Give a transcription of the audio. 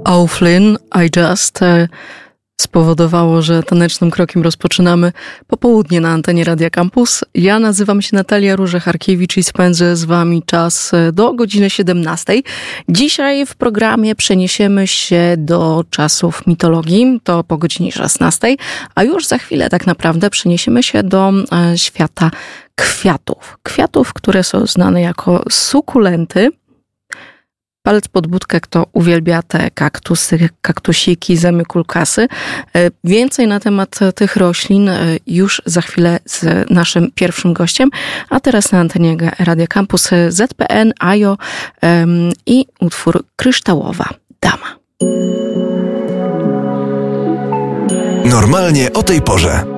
O'Flynn, I Just spowodowało, że tanecznym krokiem rozpoczynamy popołudnie na antenie Radia Campus. Ja nazywam się Natalia Róża-Harkiewicz i spędzę z wami czas do godziny 17. Dzisiaj w programie przeniesiemy się do czasów mitologii, to po godzinie 16, a już za chwilę tak naprawdę przeniesiemy się do świata kwiatów. Kwiatów, które są znane jako sukulenty. Palec pod budkę, kto uwielbia te kaktusy, kaktusiki, zamykulkasy. Więcej na temat tych roślin już za chwilę z naszym pierwszym gościem. A teraz na antenie Radia Campus ZPN, AJO i utwór Kryształowa Dama. Normalnie o tej porze.